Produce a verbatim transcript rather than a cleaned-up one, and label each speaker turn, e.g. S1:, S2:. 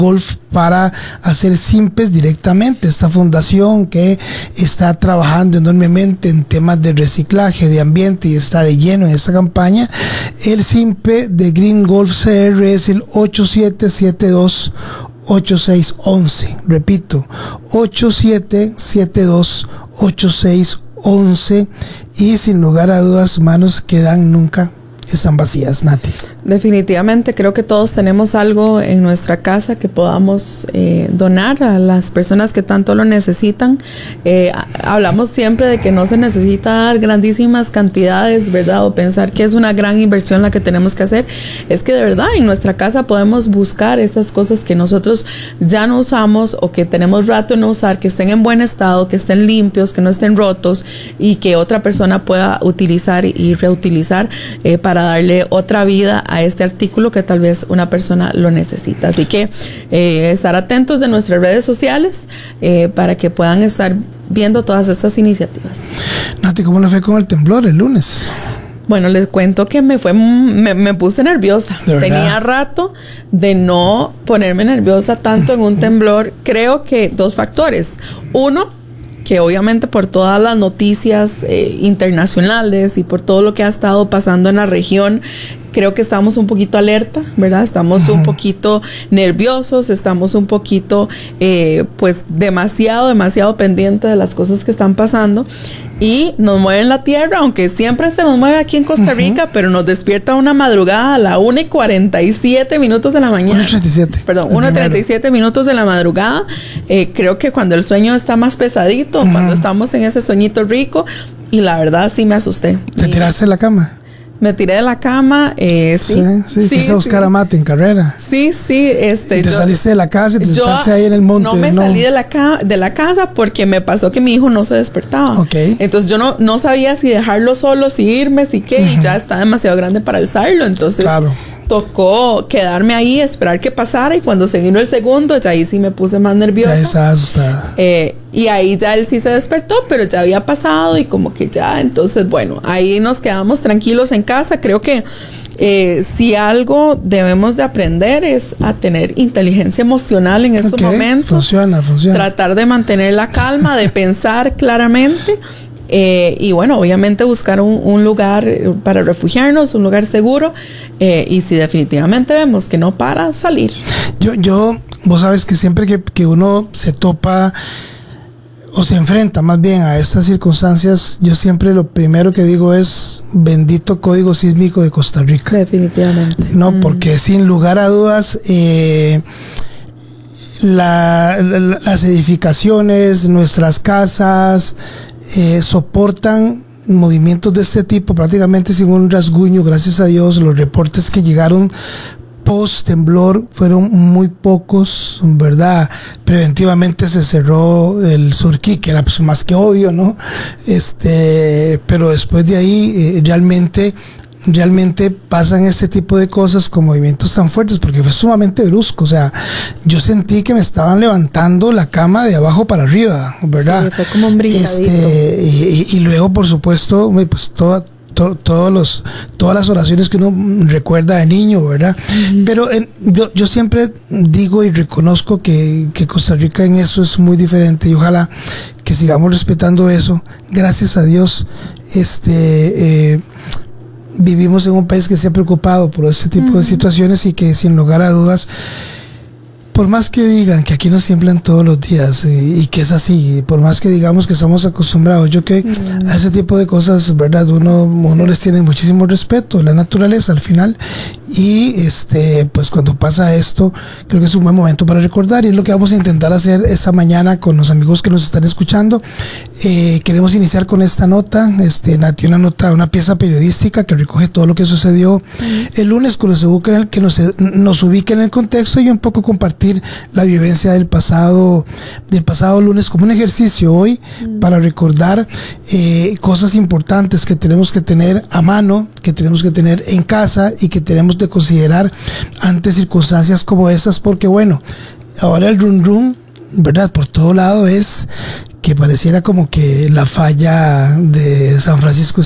S1: Golf para hacer simpes directamente. Esta fundación que está trabajando enormemente en temas de reciclaje, de ambiente, y está de lleno en esta campaña. El simpe de Green Golf C R es el ocho siete siete dos ocho seis uno uno. Repito, ocho siete siete dos ocho seis uno uno, y sin lugar a dudas, manos que dan nunca están vacías. Nati.
S2: Definitivamente creo que todos tenemos algo en nuestra casa que podamos eh, donar a las personas que tanto lo necesitan. Eh, hablamos siempre de que no se necesita dar grandísimas cantidades, ¿verdad? O pensar que es una gran inversión la que tenemos que hacer. Es que de verdad en nuestra casa podemos buscar estas cosas que nosotros ya no usamos o que tenemos rato en no usar, que estén en buen estado, que estén limpios, que no estén rotos, y que otra persona pueda utilizar y reutilizar eh, para darle otra vida a este artículo que tal vez una persona lo necesita. Así que eh, estar atentos de nuestras redes sociales eh, para que puedan estar viendo todas estas iniciativas.
S1: Nati, ¿cómo le fue con el temblor el lunes?
S2: Bueno, les cuento que me fue me, me puse nerviosa. Tenía rato de no ponerme nerviosa tanto en un temblor. Creo que dos factores. Uno, que obviamente por todas las noticias eh, internacionales y por todo lo que ha estado pasando en la región, creo que estamos un poquito alerta, ¿verdad? Estamos uh-huh. un poquito nerviosos, estamos un poquito, eh, pues, demasiado, demasiado pendientes de las cosas que están pasando. Y nos mueven la tierra, aunque siempre se nos mueve aquí en Costa Rica, uh-huh. pero nos despierta una madrugada a la una y cuarenta y siete minutos de la mañana.
S1: una y treinta y siete.
S2: Perdón, una y treinta y siete minutos de la madrugada. Eh, creo que cuando el sueño está más pesadito, uh-huh. cuando estamos en ese sueñito rico, y la verdad sí me asusté.
S1: ¿Te
S2: y,
S1: tiraste de la cama?
S2: Me tiré de la cama, eh, sí.
S1: Sí, sí, sí, fuiste a buscar
S2: sí.
S1: a Mate en carrera.
S2: Sí, sí, este.
S1: Y te
S2: yo,
S1: saliste de la casa y te
S2: yo
S1: sentaste ahí en el monte.
S2: No me
S1: no.
S2: salí de la, ca de la casa porque me pasó que mi hijo no se despertaba.
S1: Ok.
S2: Entonces yo no, no sabía si dejarlo solo, si irme, si qué, uh-huh. y ya está demasiado grande para alzarlo. Entonces
S1: claro.
S2: tocó quedarme ahí, esperar que pasara, y cuando se vino el segundo, ya ahí sí me puse más nerviosa.
S1: Ya estaba asustada.
S2: Eh, y ahí ya él sí se despertó, pero ya había pasado y como que ya, entonces bueno, ahí nos quedamos tranquilos en casa. Creo que eh, si algo debemos de aprender es a tener inteligencia emocional en estos okay, momentos.
S1: Funciona, funciona.
S2: Tratar de mantener la calma, de pensar claramente. Eh, y bueno, obviamente buscar un, un lugar para refugiarnos, un lugar seguro, eh, y si definitivamente vemos que no para, salir.
S1: Yo, yo, vos sabes que siempre que, que uno se topa o se enfrenta más bien a estas circunstancias, yo siempre lo primero que digo es bendito código sísmico de Costa Rica.
S2: Definitivamente.
S1: No,
S2: mm.
S1: porque sin lugar a dudas, eh, la, la, las edificaciones, nuestras casas, Eh, soportan movimientos de este tipo prácticamente sin un rasguño. Gracias a Dios, los reportes que llegaron post temblor fueron muy pocos, ¿verdad? Preventivamente se cerró el Surquí, que era pues más que obvio, ¿no? Este, pero después de ahí eh, realmente realmente pasan este tipo de cosas con movimientos tan fuertes, porque fue sumamente brusco. O sea, yo sentí que me estaban levantando la cama de abajo para arriba, ¿verdad?
S2: Sí, fue como un brincadito.
S1: Este, y, y, y luego, por supuesto, pues toda To, todos los, todas las oraciones que uno recuerda de niño, ¿verdad? Uh-huh. Pero en, yo, yo siempre digo y reconozco que, que Costa Rica en eso es muy diferente, y ojalá que sigamos respetando eso. Gracias a Dios, este eh, vivimos en un país que se ha preocupado por este tipo uh-huh. de situaciones, y que sin lugar a dudas, por más que digan que aquí nos tiemblan todos los días, y, y que es así, por más que digamos que estamos acostumbrados, yo que mm. a ese tipo de cosas, verdad, uno, uno sí. les tiene muchísimo respeto, la naturaleza al final, y este pues cuando pasa esto, creo que es un buen momento para recordar, y es lo que vamos a intentar hacer esta mañana con los amigos que nos están escuchando. Eh, queremos iniciar con esta nota, este, Nati, una nota, una pieza periodística que recoge todo lo que sucedió mm. el lunes, que nos ubica en el, que nos, nos ubica en el contexto, y un poco compartir la vivencia del pasado del pasado lunes como un ejercicio hoy mm. para recordar eh, cosas importantes que tenemos que tener a mano, que tenemos que tener en casa, y que tenemos de considerar ante circunstancias como estas, porque bueno, ahora el run run, ¿verdad? Por todo lado es que pareciera como que la falla de San Francisco